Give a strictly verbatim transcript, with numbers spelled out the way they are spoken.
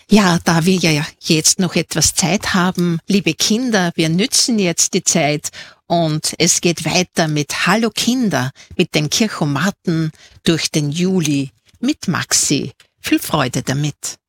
Ja, da wir ja jetzt noch etwas Zeit haben, liebe Kinder, wir nützen jetzt die Zeit und es geht weiter mit Hallo Kinder, mit den Kirchomaten durch den Juli mit Maxi. Viel Freude damit.